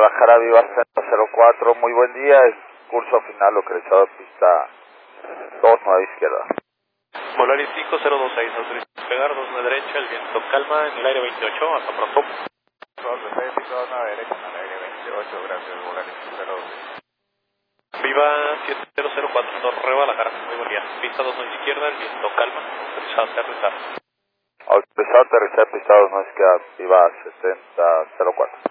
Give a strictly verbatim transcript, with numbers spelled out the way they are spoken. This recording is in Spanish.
Guadalajara, Viva cero cuatro, muy buen día, es curso final localizado pista dos nueve izquierda. Volaris cinco cero dos seis, autoriza despegar dos nueve derecha, el viento calma en el aire veintiocho, hasta pronto. dos seis, dos nueve derecha en el aire veintiocho, gracias, Volaris cinco cero dos seis. Viva siete cero cero cuatro, Torre Guadalajara, muy buen día, pista dos nueve izquierda, el viento calma, autorizado a aterrizar. Autorizado a aterrizar pista dos nueve izquierda, Viva setenta cero cuatro.